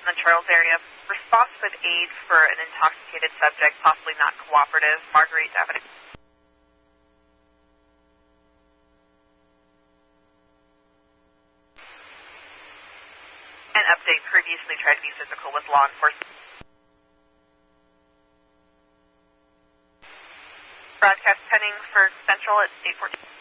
in the Charles area. Response with aid for an intoxicated subject, possibly not cooperative. Marguerite Avenue. An update, previously tried to be physical with law enforcement. Broadcast pending for Central at 8:14.